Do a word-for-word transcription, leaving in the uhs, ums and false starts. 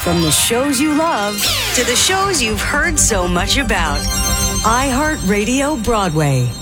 From the shows you love to the shows you've heard so much about. iHeartRadio Broadway.